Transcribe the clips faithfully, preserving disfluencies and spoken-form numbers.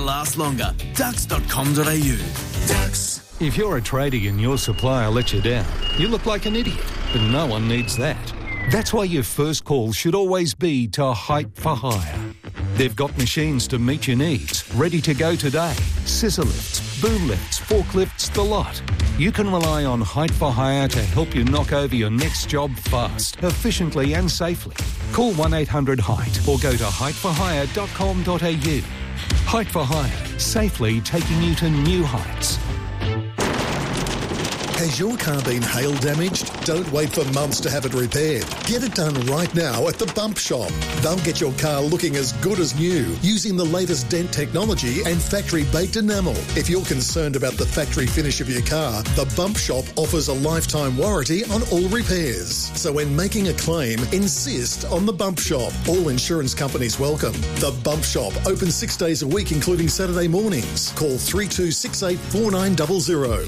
last longer. Dux dot com dot a u. Dux. If you're a tradie and your supplier lets you down, you look like an idiot, but no one needs that. That's why your first call should always be to Height for Hire. They've got machines to meet your needs, ready to go today. Scissor lifts, boom lifts, forklifts, the lot. You can rely on Height for Hire to help you knock over your next job fast, efficiently and safely. Call one eight hundred height or go to height for hire dot com dot a u. Height for Hire, safely taking you to new heights. Has your car been hail damaged? Don't wait for months to have it repaired. Get it done right now at the Bump Shop. They'll get your car looking as good as new using the latest dent technology and factory-baked enamel. If you're concerned about the factory finish of your car, the Bump Shop offers a lifetime warranty on all repairs. So when making a claim, insist on the Bump Shop. All insurance companies welcome. The Bump Shop, open six days a week, including Saturday mornings. Call three two six eight four nine zero zero.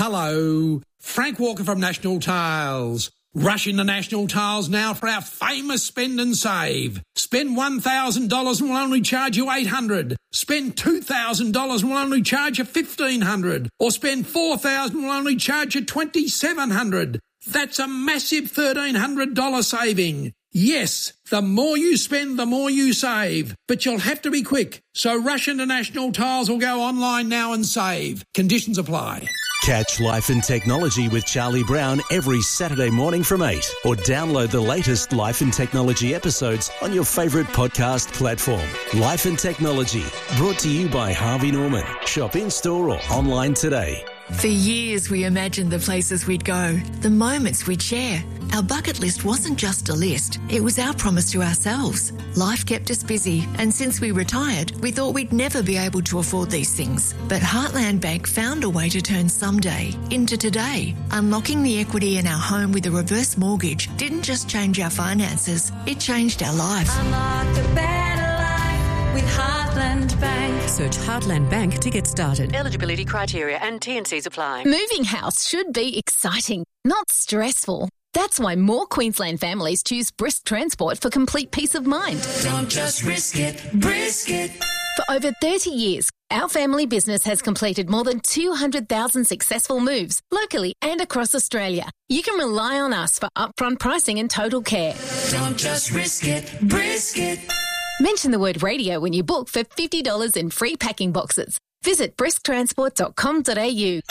Hello. Frank Walker from National Tiles. Rush into National Tiles now for our famous spend and save. Spend one thousand dollars and we'll only charge you eight hundred dollars. Spend two thousand dollars and we'll only charge you fifteen hundred dollars. Or spend four thousand dollars and we'll only charge you twenty-seven hundred dollars. That's a massive thirteen hundred dollars saving. Yes, the more you spend, the more you save. But you'll have to be quick. So rush into National Tiles or go online now and save. Conditions apply. Catch Life and Technology with Charlie Brown every Saturday morning from eight, or download the latest Life and Technology episodes on your favourite podcast platform. Life and Technology, brought to you by Harvey Norman. Shop in-store or online today. For years, we imagined the places we'd go, the moments we'd share. Our bucket list wasn't just a list, it was our promise to ourselves. Life kept us busy, and since we retired, we thought we'd never be able to afford these things. But Heartland Bank found a way to turn someday into today. Unlocking the equity in our home with a reverse mortgage didn't just change our finances, it changed our life. Unlock a better life with Heartland Bank. Search Heartland Bank to get started. Eligibility criteria and T and Cs apply. Moving house should be exciting, not stressful. That's why more Queensland families choose Brisk Transport for complete peace of mind. Don't just risk it, brisk it. For over thirty years, our family business has completed more than two hundred thousand successful moves locally and across Australia. You can rely on us for upfront pricing and total care. Don't just risk it, brisk it. Mention the word radio when you book for fifty dollars in free packing boxes. Visit brisk transport dot com dot a u.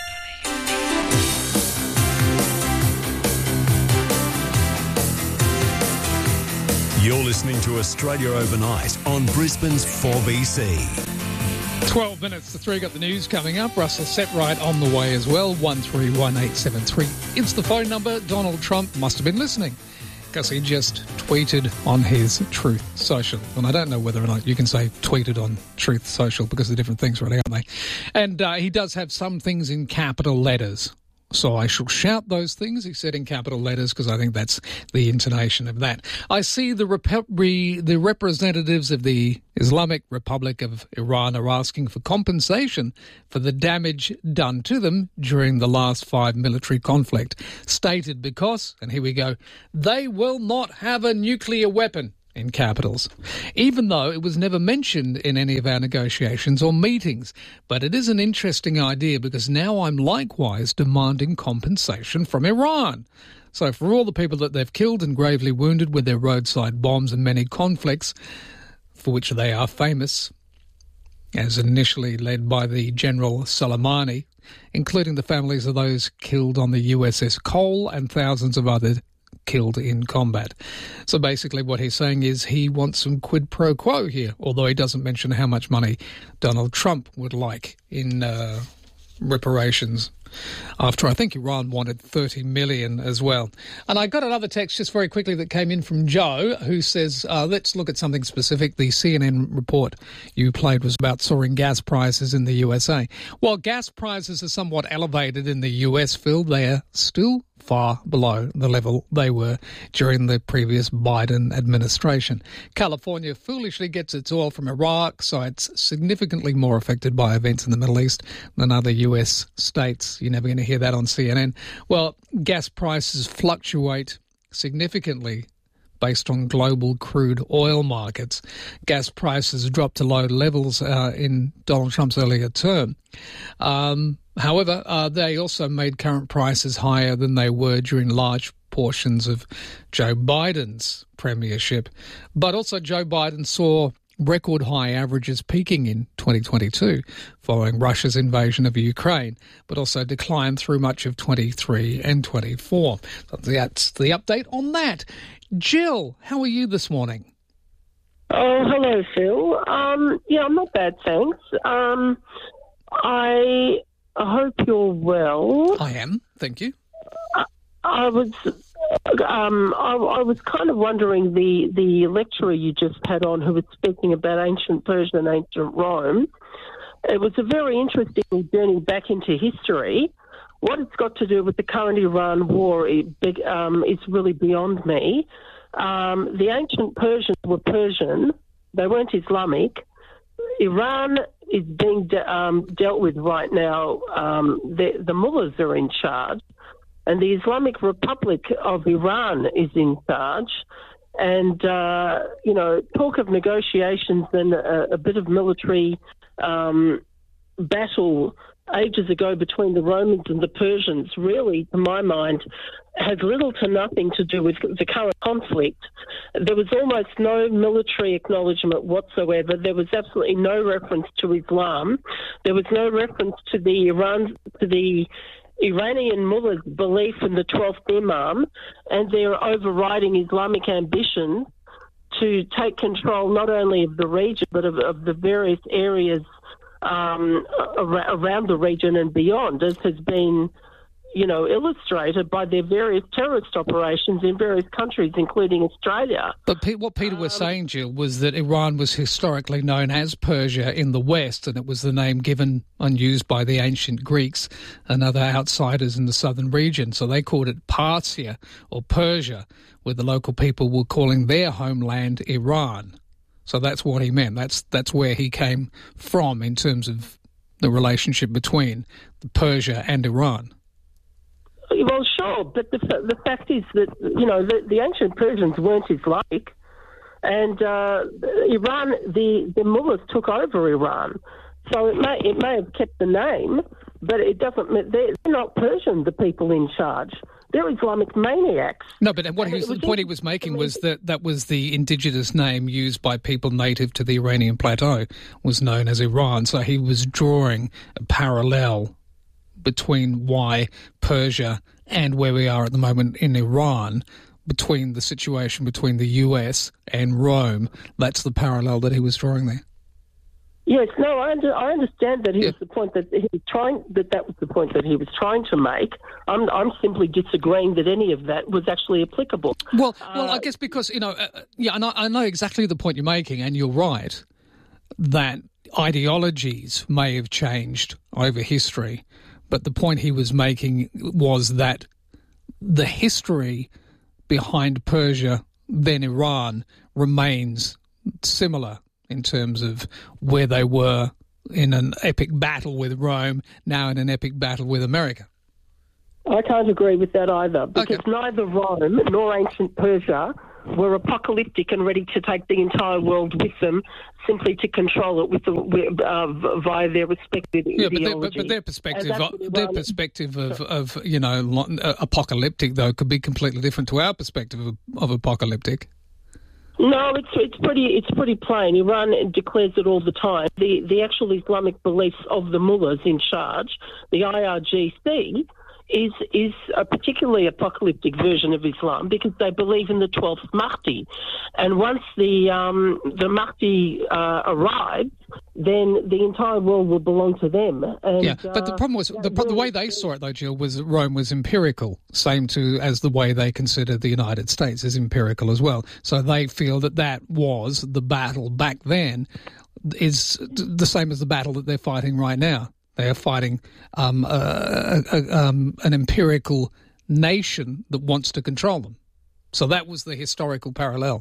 You're listening to Australia Overnight on Brisbane's four B C. twelve minutes to three, got the news coming up. Russell Setright on the way as well. one three one eight seven three. It's the phone number. Donald Trump must have been listening because he just tweeted on his Truth Social. And I don't know whether or not you can say tweeted on Truth Social because they're different things, really, aren't they? And uh, he does have some things in capital letters. So I shall shout those things, he said, in capital letters, because I think that's the intonation of that. I see the rep- re- the representatives of the Islamic Republic of Iran are asking for compensation for the damage done to them during the last five military conflict, stated because, and here we go, they will not have a nuclear weapon. In capitals, even though it was never mentioned in any of our negotiations or meetings. But it is an interesting idea because now I'm likewise demanding compensation from Iran. So for all the people that they've killed and gravely wounded with their roadside bombs and many conflicts, for which they are famous, as initially led by the General Soleimani, including the families of those killed on the U S S Cole and thousands of others killed in combat. So basically what he's saying is he wants some quid pro quo here, although he doesn't mention how much money Donald Trump would like in uh, reparations, after I think Iran wanted thirty million as well. And I got another text just very quickly that came in from Joe, who says, uh, let's look at something specific. The C N N report you played was about soaring gas prices in the U S A. While gas prices are somewhat elevated in the U S, Phil, they are still far below the level they were during the previous Biden administration. California foolishly gets its oil from Iraq, so it's significantly more affected by events in the Middle East than other U S states. You're never going to hear that on C N N. Well, gas prices fluctuate significantly based on global crude oil markets. Gas prices dropped to low levels uh, in Donald Trump's earlier term. Um, however, uh, they also made current prices higher than they were during large portions of Joe Biden's premiership. But also Joe Biden saw record high averages peaking in twenty twenty-two following Russia's invasion of Ukraine, but also declined through much of twenty-three and twenty-four. So that's the update on that. Jill, how are you this morning? Oh, hello, Phil. Um, yeah, I'm not bad, thanks. Um, I hope you're well. I am, thank you. I, I was... Um, I, I was kind of wondering, the, the lecturer you just had on who was speaking about ancient Persia and ancient Rome, it was a very interesting journey back into history. What it's got to do with the current Iran war it, um, is really beyond me. Um, the ancient Persians were Persian. They weren't Islamic. Iran is being de- um, dealt with right now. Um, the, the mullahs are in charge. And the Islamic Republic of Iran is in charge. And, uh, you know, talk of negotiations and a, a bit of military um, battle ages ago between the Romans and the Persians really, to my mind, has little to nothing to do with the current conflict. There was almost no military acknowledgement whatsoever. There was absolutely no reference to Islam. There was no reference to the Iran, to the Iranian mullahs' belief in the twelfth Imam and their overriding Islamic ambition to take control not only of the region but of, of the various areas um, around the region and beyond, as has been, you know, illustrated by their various terrorist operations in various countries, including Australia. But Pete, what Peter was um, saying, Jill, was that Iran was historically known as Persia in the West, and it was the name given and used by the ancient Greeks and other outsiders in the southern region. So they called it Parthia or Persia, where the local people were calling their homeland Iran. So that's what he meant. That's that's where he came from in terms of the relationship between Persia and Iran. Well, sure, but the the fact is that, you know, the, the ancient Persians weren't Islamic, and uh, Iran, the, the mullahs took over Iran, so it may it may have kept the name, but it doesn't. They're, they're not Persian, the people in charge. They're Islamic maniacs. No, but what he was, was the point he was making was that that was the indigenous name used by people native to the Iranian plateau, was known as Iran. So he was drawing a parallel between why Persia and where we are at the moment in Iran, between the situation between the U S and Rome. That's the parallel that he was drawing there. Yes, no, I, under, I understand that he yeah. was the point that he was trying that that was the point that he was trying to make. I'm I'm simply disagreeing that any of that was actually applicable. Well, well, uh, I guess because, you know, uh, yeah, and I, I know exactly the point you're making, and you're right that ideologies may have changed over history, but the point he was making was that the history behind Persia, then Iran, remains similar in terms of where they were in an epic battle with Rome, now in an epic battle with America. I can't agree with that either, because okay. neither Rome nor ancient Persia were apocalyptic and ready to take the entire world with them, simply to control it with the, uh, via their respective yeah, ideology. But, but, but their perspective, their perspective of, of, you know, apocalyptic, though, could be completely different to our perspective of, of apocalyptic. No, it's it's pretty it's pretty plain. Iran declares it all the time. The the actual Islamic beliefs of the mullahs in charge, the I R G C, is is a particularly apocalyptic version of Islam, because they believe in the twelfth Mahdi, and once the um, the Mahdi uh, arrives, then the entire world will belong to them. And, yeah, but the problem was, the, the way they saw it, though, Jill, was that Rome was empirical, same to as the way they considered the United States is empirical as well. So they feel that that was the battle back then is the same as the battle that they're fighting right now. They are fighting um, a, a, um, an empirical nation that wants to control them. So that was the historical parallel.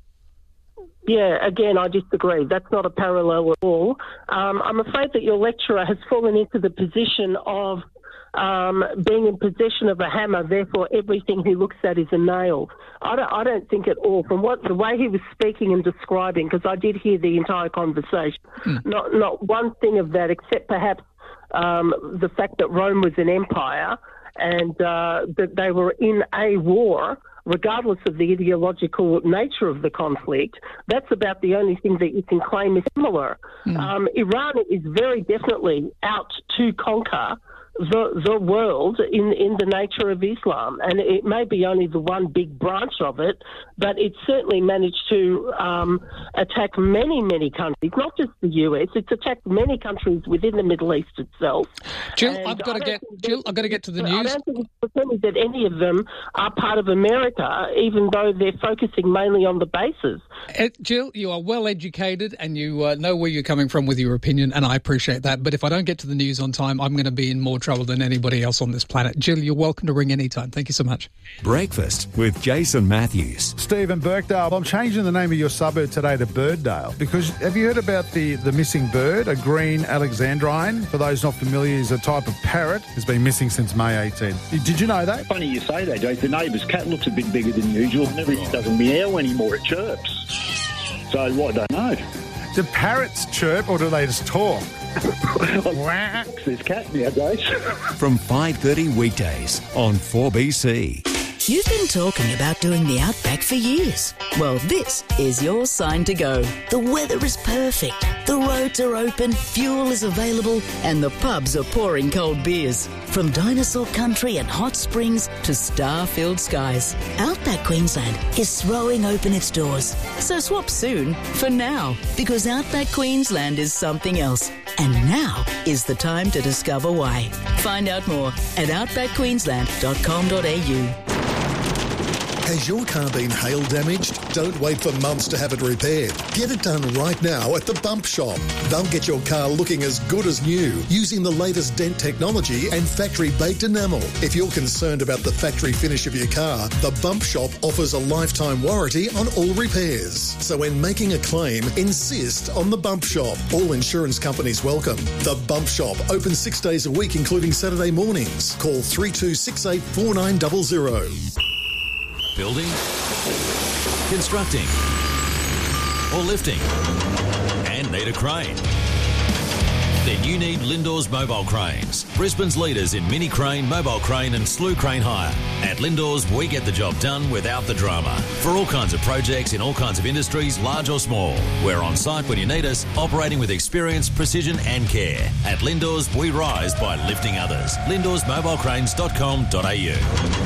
Yeah, again, I disagree. That's not a parallel at all. Um, I'm afraid that your lecturer has fallen into the position of um, being in possession of a hammer, therefore everything he looks at is a nail. I don't, I don't think at all. From what the way he was speaking and describing, because I did hear the entire conversation, hmm. not not one thing of that, except perhaps um, the fact that Rome was an empire and uh, that they were in a war, regardless of the ideological nature of the conflict. That's about the only thing that you can claim is similar. Mm. Um, Iran is very definitely out to conquer the the world in, in the nature of Islam. And it may be only the one big branch of it, but it certainly managed to um, attack many, many countries, not just the U S. It's attacked many countries within the Middle East itself. Jill, and I've got to get Jill, I've got to get to the news. I don't think it's pretending that any of them are part of America, even though they're focusing mainly on the bases. Uh, Jill, you are well educated and you uh, know where you're coming from with your opinion, and I appreciate that. But if I don't get to the news on time, I'm going to be in more trouble than anybody else on this planet. Jill, you're welcome to ring anytime. Thank you so much. Breakfast with Jason Matthews. Stephen Birkdale, I'm changing the name of your suburb today to Birddale because have you heard about the, the missing bird, a green alexandrine? For those not familiar, is a type of parrot. Has been missing since May eighteenth. Did you know that? Funny you say that, Jason. The neighbour's cat looks a bit bigger than usual. It never doesn't meow anymore, it chirps. So what, I don't know. Do parrots chirp or do they just talk? There's cat nowadays. From five thirty weekdays on four B C. You've been talking about doing the Outback for years. Well, this is your sign to go. The weather is perfect, the roads are open, fuel is available, and the pubs are pouring cold beers. From dinosaur country and hot springs to star-filled skies, Outback Queensland is throwing open its doors. So swap soon for now, because Outback Queensland is something else. And now is the time to discover why. Find out more at outback queensland dot com dot a u. Has your car been hail damaged? Don't wait for months to have it repaired. Get it done right now at the Bump Shop. They'll get your car looking as good as new using the latest dent technology and factory-baked enamel. If you're concerned about the factory finish of your car, the Bump Shop offers a lifetime warranty on all repairs. So when making a claim, insist on the Bump Shop. All insurance companies welcome. The Bump Shop, open six days a week, including Saturday mornings. Call three two six eight four nine zero zero. Building, constructing, or lifting, and need a crane? Then you need Lindors Mobile Cranes, Brisbane's leaders in mini crane, mobile crane and slew crane hire. At Lindors, we get the job done without the drama. For all kinds of projects in all kinds of industries, large or small. We're on site when you need us, operating with experience, precision and care. At Lindors, we rise by lifting others. lindors mobile cranes dot com dot a u.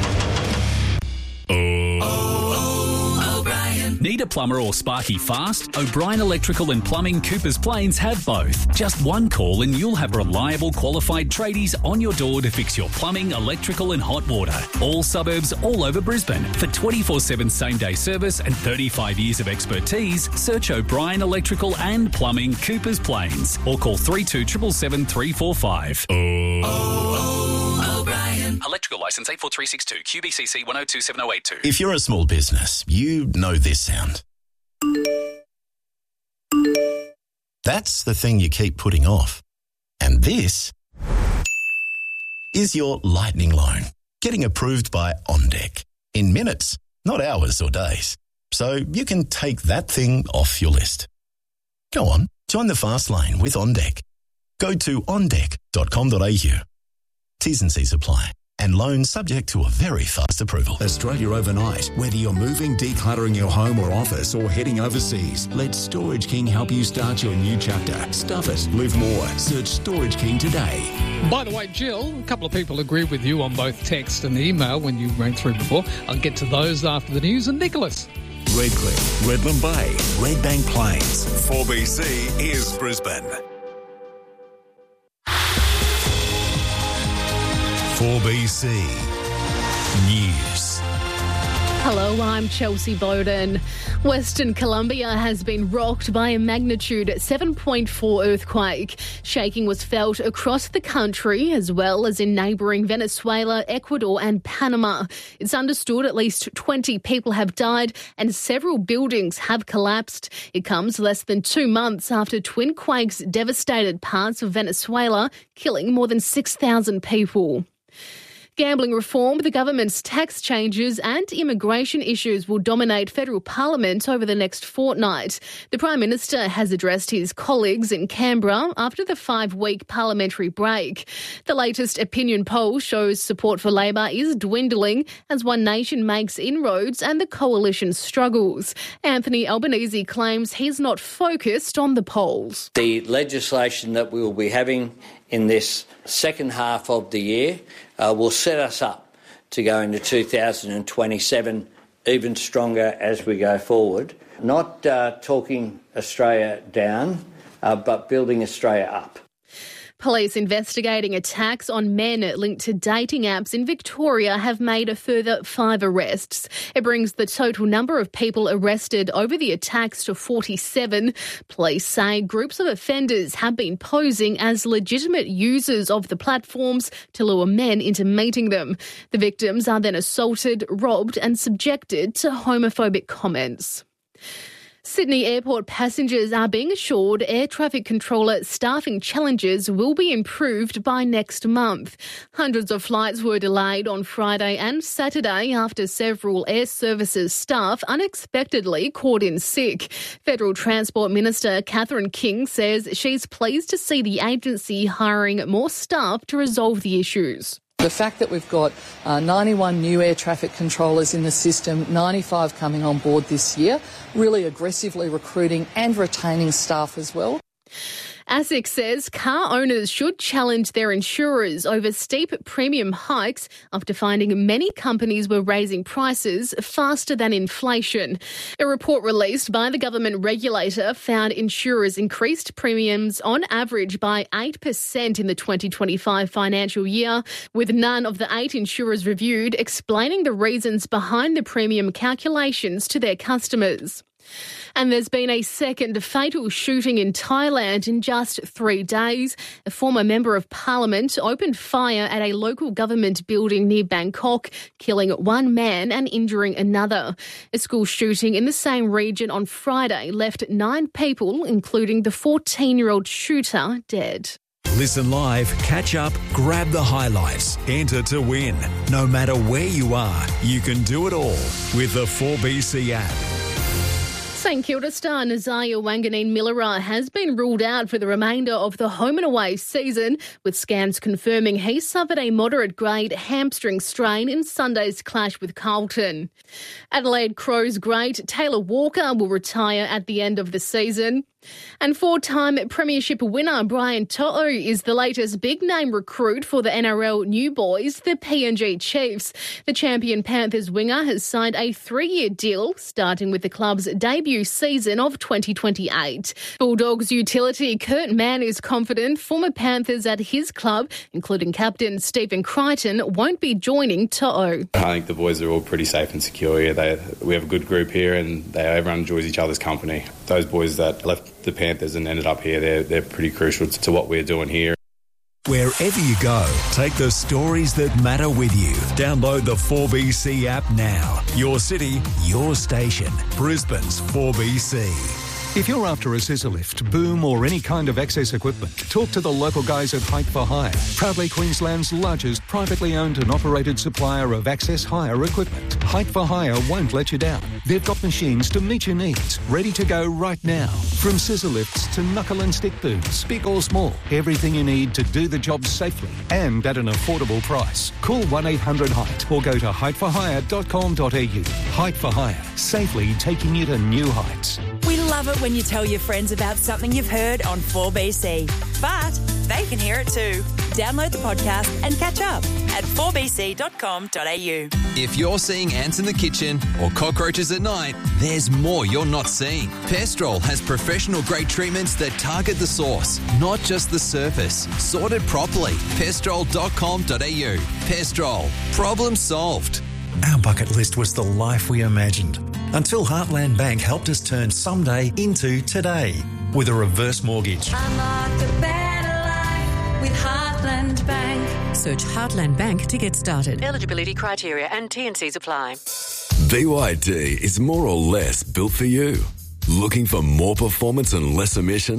Need a plumber or sparky fast? O'Brien Electrical and Plumbing Coopers Plains have both. Just one call and you'll have reliable, qualified tradies on your door to fix your plumbing, electrical and hot water. All suburbs, all over Brisbane. For twenty-four seven same-day service and thirty-five years of expertise, search O'Brien Electrical and Plumbing Coopers Plains or call three two seven seven three four five. Oh, oh, O'Brien. Electrical licence eight four three six two, Q B C C one oh two seven oh eight two. If you're a small business, you know this sound. That's the thing you keep putting off. And this is your lightning loan, getting approved by OnDeck in minutes, not hours or days. So you can take that thing off your list. Go on, join the fast lane with OnDeck. Go to on deck dot com dot a u. T's and C's apply. And loans subject to a very fast approval. Australia overnight. Whether you're moving, decluttering your home or office, or heading overseas, let Storage King help you start your new chapter. Stuff it. Live more. Search Storage King today. By the way, Jill, a couple of people agree with you on both text and email when you ran through before. I'll get to those after the news. And Nicholas. Redcliffe, Redland Bay, Redbank Plains. four B C is Brisbane. four B C News. Hello, I'm Chelsea Bowden. Western Colombia has been rocked by a magnitude seven point four earthquake. Shaking was felt across the country as well as in neighbouring Venezuela, Ecuador and Panama. It's understood at least twenty people have died and several buildings have collapsed. It comes less than two months after twin quakes devastated parts of Venezuela, killing more than six thousand people. Gambling reform, the government's tax changes and immigration issues will dominate federal parliament over the next fortnight. The Prime Minister has addressed his colleagues in Canberra after the five-week parliamentary break. The latest opinion poll shows support for Labor is dwindling as One Nation makes inroads and the coalition struggles. Anthony Albanese claims he's not focused on the polls. The legislation that we will be having in this second half of the year uh, will set us up to go into two thousand twenty-seven even stronger as we go forward. Not uh, talking Australia down, uh, but building Australia up. Police investigating attacks on men linked to dating apps in Victoria have made a further five arrests. It brings the total number of people arrested over the attacks to forty-seven. Police say groups of offenders have been posing as legitimate users of the platforms to lure men into meeting them. The victims are then assaulted, robbed and subjected to homophobic comments. Sydney Airport passengers are being assured air traffic controller staffing challenges will be improved by next month. Hundreds of flights were delayed on Friday and Saturday after several air services staff unexpectedly called in sick. Federal Transport Minister Catherine King says she's pleased to see the agency hiring more staff to resolve the issues. The fact that we've got uh, ninety-one new air traffic controllers in the system, ninety-five coming on board this year, really aggressively recruiting and retaining staff as well. ASIC says car owners should challenge their insurers over steep premium hikes after finding many companies were raising prices faster than inflation. A report released by the government regulator found insurers increased premiums on average by eight percent in the twenty twenty-five financial year, with none of the eight insurers reviewed explaining the reasons behind the premium calculations to their customers. And there's been a second fatal shooting in Thailand in just three days. A former member of parliament opened fire at a local government building near Bangkok, killing one man and injuring another. A school shooting in the same region on Friday left nine people, including the fourteen-year-old shooter, dead. Listen live, catch up, grab the highlights, enter to win. No matter where you are, you can do it all with the four B C app. St Kilda star Nazaya Wanganeen Millera has been ruled out for the remainder of the home and away season, with scans confirming he suffered a moderate-grade hamstring strain in Sunday's clash with Carlton. Adelaide Crows great Taylor Walker will retire at the end of the season. And four-time premiership winner Brian To'o is the latest big-name recruit for the N R L new boys, the P N G Chiefs. The champion Panthers winger has signed a three-year deal, starting with the club's debut season of twenty twenty-eight. Bulldogs utility Kurt Mann is confident former Panthers at his club, including captain Stephen Crichton, won't be joining To'o. I think the boys are all pretty safe and secure here. They, we have a good group here and they, everyone enjoys each other's company. Those boys that left the Panthers and ended up here, they're, they're pretty crucial to what we're doing here. Wherever you go, take the stories that matter with you. Download the four B C app now. Your city, your station. Brisbane's four B C. If you're after a scissor lift, boom or any kind of access equipment, talk to the local guys at Height for Hire, proudly Queensland's largest privately owned and operated supplier of access hire equipment. Height for Hire won't let you down. They've got machines to meet your needs, ready to go right now. From scissor lifts to knuckle and stick booms, big or small, everything you need to do the job safely and at an affordable price. Call one eight hundred height or go to height for hire dot com dot a u. Height for Hire, safely taking you to new heights. We love it when you tell your friends about something you've heard on four B C, but they can hear it too. Download the podcast and catch up at four b c dot com dot a u. If you're seeing ants in the kitchen or cockroaches at night, there's more you're not seeing. Pestrol has professional-grade treatments that target the source, not just the surface. Sorted properly. pestrol dot com dot a u. Pestrol. Problem solved. Our bucket list was the life we imagined, until Heartland Bank helped us turn someday into today with a reverse mortgage. Unlock a better life with Heartland Bank. Search Heartland Bank to get started. Eligibility criteria and T and Cs apply. B Y D is more or less built for you. Looking for more performance and less emission?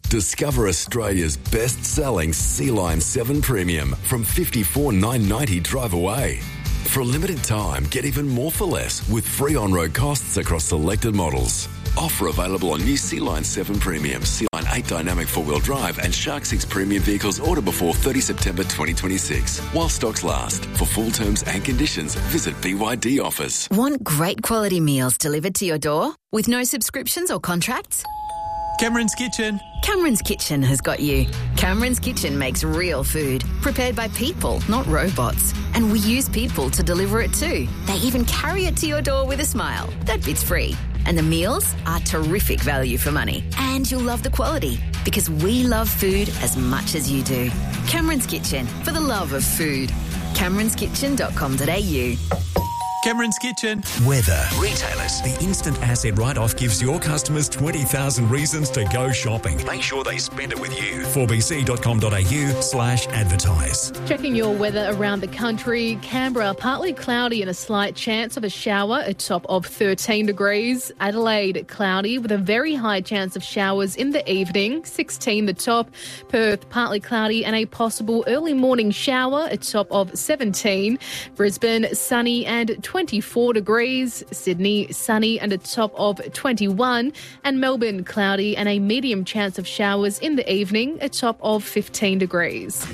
Discover Australia's best-selling Sea Line seven Premium from fifty-four thousand nine hundred ninety dollars drive away. For a limited time, get even more for less with free on-road costs across selected models. Offer available on new Sea Line seven Premium, Sea Line eight Dynamic four-wheel drive and Shark six Premium vehicles order before thirtieth September twenty twenty-six. While stocks last. For full terms and conditions, visit B Y D Offers. Want great quality meals delivered to your door with no subscriptions or contracts? Cameron's Kitchen. Cameron's Kitchen has got you. Cameron's Kitchen makes real food, prepared by people, not robots. And we use people to deliver it too. They even carry it to your door with a smile. That bit's free. And the meals are terrific value for money. And you'll love the quality, because we love food as much as you do. Cameron's Kitchen, for the love of food. camerons kitchen dot com dot a u. Cameron's Kitchen. Weather. Retailers. The instant asset write-off gives your customers twenty thousand reasons to go shopping. Make sure they spend it with you. four b c dot com dot a u slash advertise. Checking your weather around the country. Canberra, partly cloudy and a slight chance of a shower, a top of thirteen degrees. Adelaide, cloudy with a very high chance of showers in the evening, sixteen the top. Perth, partly cloudy and a possible early morning shower, a top of seventeen. Brisbane, sunny and twenty-four degrees. Sydney, sunny and a top of twenty-one. And Melbourne, cloudy and a medium chance of showers in the evening, a top of fifteen degrees.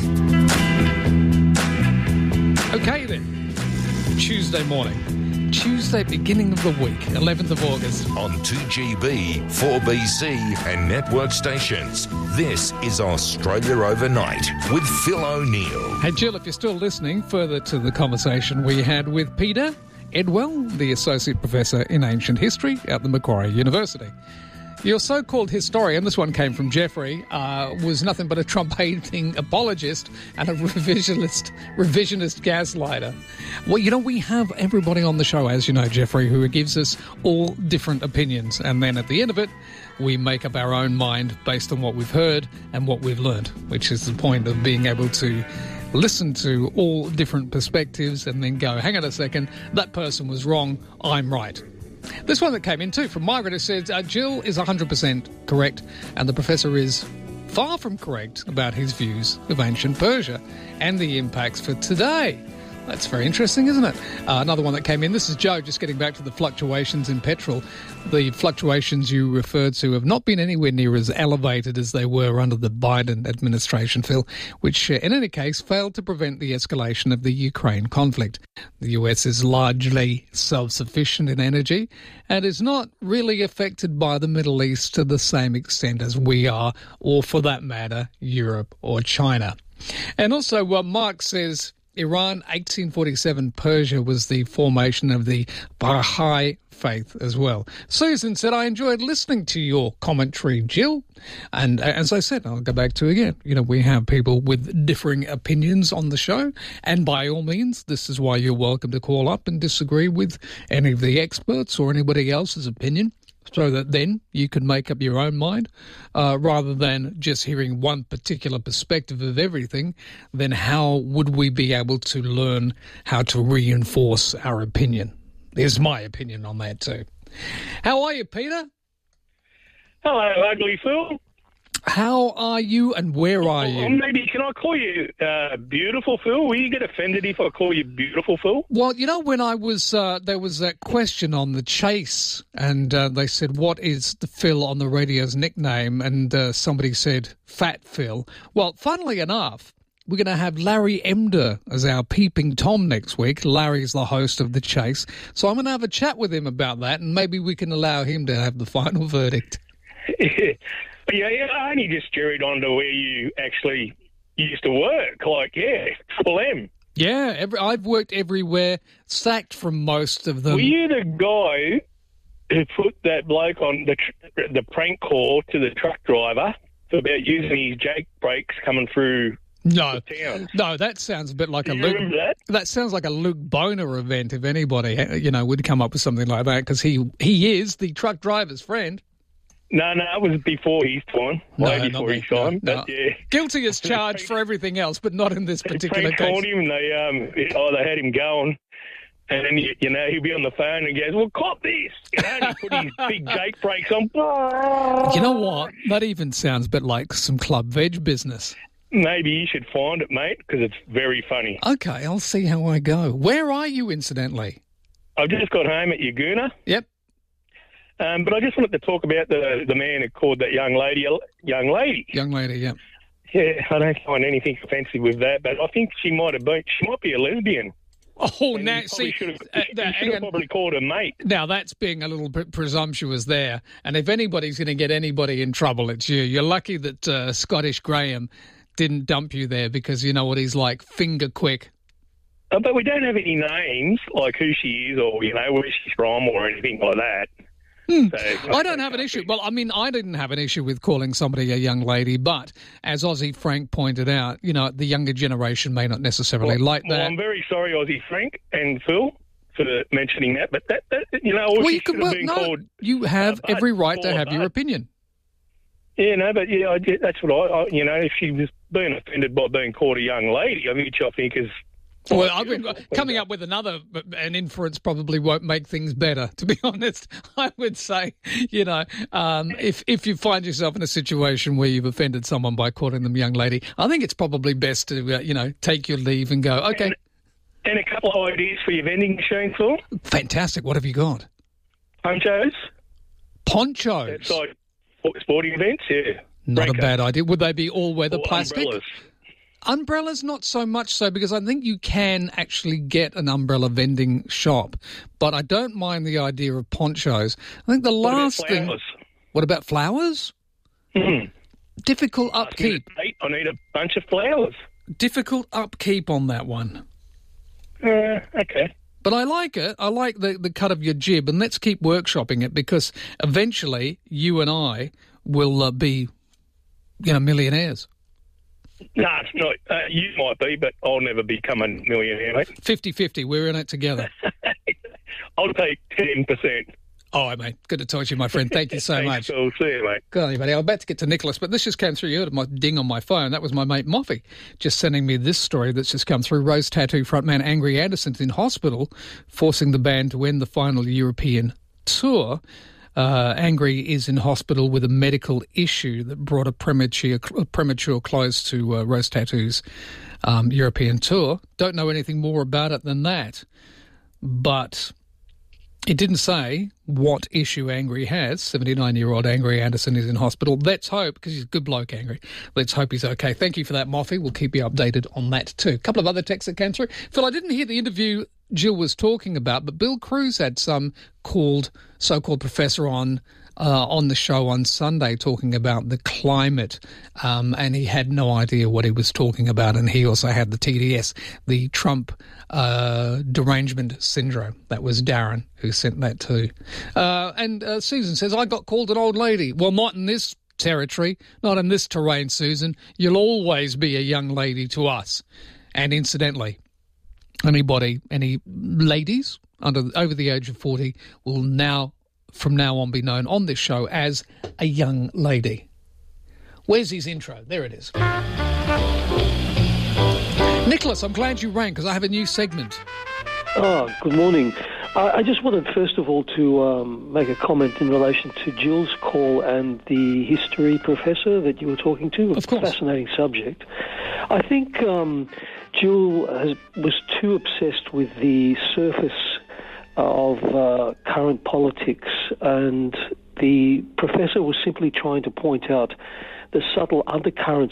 Okay then, Tuesday morning, Tuesday beginning of the week, eleventh of August. On two G B, four B C and network stations, this is Australia Overnight with Phil O'Neill. Hey Jill, if you're still listening, further to the conversation we had with Peter Edwell, the Associate Professor in Ancient History at the Macquarie University. Your so-called historian, this one came from Jeffrey, uh, was nothing but a Trump-hating apologist and a revisionist, revisionist gaslighter. Well, you know, we have everybody on the show, as you know, Jeffrey, who gives us all different opinions. And then at the end of it, we make up our own mind based on what we've heard and what we've learned, which is the point of being able to listen to all different perspectives and then go, hang on a second, that person was wrong, I'm right. This one that came in too from Margaret, who said uh, Jill is one hundred percent correct and the professor is far from correct about his views of ancient Persia and the impacts for today. That's very interesting, isn't it? Uh, another one that came in, this is Joe, just getting back to the fluctuations in petrol. The fluctuations you referred to have not been anywhere near as elevated as they were under the Biden administration, Phil, which uh, in any case failed to prevent the escalation of the Ukraine conflict. The U S is largely self-sufficient in energy and is not really affected by the Middle East to the same extent as we are, or for that matter, Europe or China. And also, uh, Mark says, Iran, eighteen forty-seven, Persia was the formation of the Baha'i faith as well. Susan said, I enjoyed listening to your commentary, Jill. And as I said, I'll go back to again, you know, we have people with differing opinions on the show. And by all means, this is why you're welcome to call up and disagree with any of the experts or anybody else's opinion, so that then you can make up your own mind, uh, rather than just hearing one particular perspective of everything. Then how would we be able to learn how to reinforce our opinion? There's my opinion on that too. How are you, Peter? Hello, ugly Phil. How are you and where are you? Well, maybe can I call you uh, beautiful Phil? Will you get offended if I call you beautiful Phil? Well, you know, when I was, uh, there was that question on the Chase, and uh, they said, what is the Phil on the radio's nickname? And uh, somebody said, Fat Phil. Well, funnily enough, we're going to have Larry Emder as our peeping Tom next week. Larry's the host of The Chase. So I'm going to have a chat with him about that, and maybe we can allow him to have the final verdict. Yeah, yeah, I only just jerried on to where you actually used to work. Like, yeah, Triple M. Yeah, every, I've worked everywhere, sacked from most of them. Were you the guy who put that bloke on the tr- the prank call to the truck driver about using his Jake brakes coming through no, the town? No, that sounds a bit like Do a you Luke. remember that? That sounds like a Luke Boner event. If anybody, you know, would come up with something like that, because he he is the truck driver's friend. No, no, it was before his time. Way No, before not his me. time. No, But no. yeah. Guilty as charged for everything else, but not in this They particular prank called case. him. They um, oh, they had him going, And then, you, you know, he'll be on the phone and goes, well, cop this. You know, and he put his big Jake brakes on. You know what? That even sounds a bit like some Club Veg business. Maybe you should find it, mate, because it's very funny. Okay, I'll see how I go. Where are you, incidentally? I've just got home at Yagoona. Yep. Um, but I just wanted to talk about the the man who called that young lady a young lady. Young lady, yeah. Yeah, I don't find anything offensive with that, but I think she might have been, she might be a lesbian. Oh, and now, you see... should have, uh, you now, should have probably called her mate. Now, that's being a little bit presumptuous there. And if anybody's going to get anybody in trouble, it's you. You're lucky that uh, Scottish Graham didn't dump you there because you know what he's like, finger quick. Uh, but we don't have any names, like who she is or, you know, where she's from or anything like that. Hmm. So, I don't have an issue. Well, I mean, I didn't have an issue with calling somebody a young lady, but as Aussie Frank pointed out, you know, the younger generation may not necessarily well, like that. Well, I'm very sorry, Aussie Frank and Phil, for mentioning that, but that, that you know, well, she you should can, have well, been no, called... You have uh, every right to called have Bud. your opinion. Yeah, no, but yeah, I, that's what I, I, you know, if she was being offended by being called a young lady, I mean, which I think is... Well, I mean, coming up with another, an inference probably won't make things better, to be honest. I would say, you know, um, if if you find yourself in a situation where you've offended someone by calling them young lady, I think it's probably best to, uh, you know, take your leave and go, okay. And, and a couple of ideas for your vending machine, Phil. Fantastic. What have you got? Ponchos. Ponchos? Outside sporting events, yeah. Not Breaker. a bad idea. Would they be all weather Or plastic? umbrellas. Umbrellas, not so much so, because I think you can actually get an umbrella vending shop. But I don't mind the idea of ponchos. I think the What about last thing... flowers? What about flowers? Mm. Difficult upkeep. I need a bunch of flowers. Difficult upkeep on that one. Uh, okay. But I like it. I like the, the cut of your jib, and let's keep workshopping it because eventually you and I will uh, be, you know, millionaires. No, it's not. Uh, you might be, but I'll never become a millionaire, mate. fifty-fifty. We're in it together. I'll take ten percent. All right, mate. Good to talk to you, my friend. Thank you so Thanks, much. Phil. See you, mate. Good on you, buddy. I'm about to get to Nicholas, but this just came through. You heard my ding on my phone. That was my mate Moffy just sending me this story that's just come through. Rose Tattoo frontman Angry Anderson's in hospital, forcing the band to end the final European tour. Uh, Angry is in hospital with a medical issue that brought a premature, a premature close to uh, Rose Tattoo's um, European tour. Don't know anything more about it than that, but it didn't say what issue Angry has. seventy-nine-year-old Angry Anderson is in hospital. Let's hope, because he's a good bloke, Angry. Let's hope he's okay. Thank you for that, Moffy. We'll keep you updated on that too. A couple of other texts that came through. Phil, I didn't hear the interview Jill was talking about, but Bill Cruz had some called so-called professor on uh, on the show on Sunday talking about the climate, um, and he had no idea what he was talking about, and he also had the T D S, the Trump uh, derangement syndrome. That was Darren who sent that too. Uh, and uh, Susan says, I got called an old lady. Well, not in this territory, not in this terrain, Susan. You'll always be a young lady to us. And incidentally, anybody, any ladies under over the age of forty will now, from now on, be known on this show as a young lady. Where's his intro? There it is. Nicholas, I'm glad you rang because I have a new segment. Oh, good morning. I, I just wanted, first of all, to um, make a comment in relation to Jill's call and the history professor that you were talking to. Of course. Fascinating subject. I think um, Jill has, was too obsessed with the surface of uh, current politics, and the professor was simply trying to point out the subtle undercurrents